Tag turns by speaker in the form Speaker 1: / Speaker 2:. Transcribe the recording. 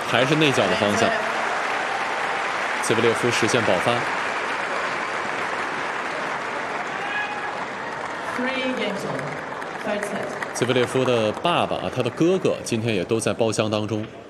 Speaker 1: 还是内角的方向。兹维列夫实现保发。兹维列夫的爸爸他的哥哥今天也都在包厢当中。